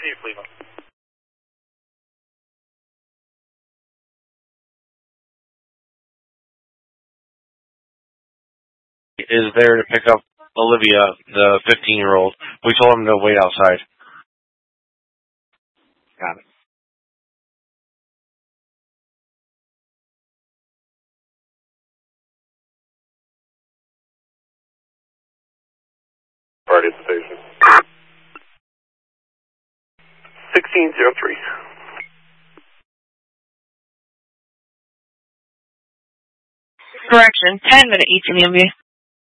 Receive, Lima. Is there to pick up Olivia, the 15-year-old. We told him to wait outside. Got it. Party at the station. 1603. Correction, 10-minute ETA.